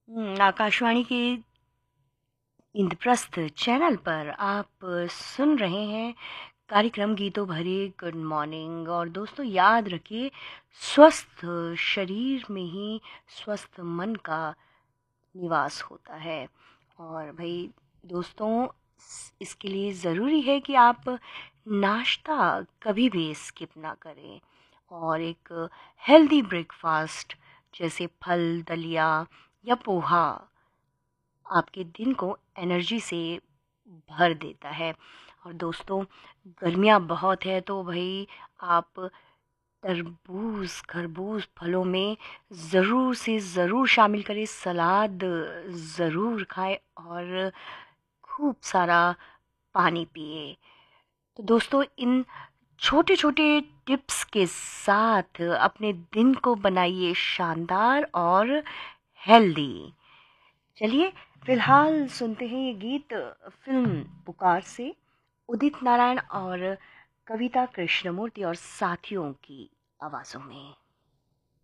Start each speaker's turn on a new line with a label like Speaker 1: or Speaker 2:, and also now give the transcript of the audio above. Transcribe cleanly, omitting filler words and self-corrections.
Speaker 1: आकाशवाणी के इंद्रप्रस्थ चैनल पर आप सुन रहे हैं कार्यक्रम गीतों भरे गुड मॉर्निंग। और दोस्तों, याद रखिए, स्वस्थ शरीर में ही स्वस्थ मन का निवास होता है। और भाई दोस्तों, इसके लिए ज़रूरी है कि आप नाश्ता कभी भी स्किप ना करें, और एक हेल्दी ब्रेकफास्ट जैसे फल, दलिया या पोहा आपके दिन को एनर्जी से भर देता है। और दोस्तों, गर्मियाँ बहुत है तो भाई आप तरबूज, खरबूज फलों में ज़रूर से ज़रूर शामिल करें, सलाद ज़रूर खाएं और खूब सारा पानी पिए। तो दोस्तों, इन छोटे छोटे टिप्स के साथ अपने दिन को बनाइए शानदार और हेल्दी। चलिए फिलहाल सुनते हैं ये गीत फिल्म पुकार से, उदित नारायण और कविता कृष्णमूर्ति और साथियों की आवाज़ों में।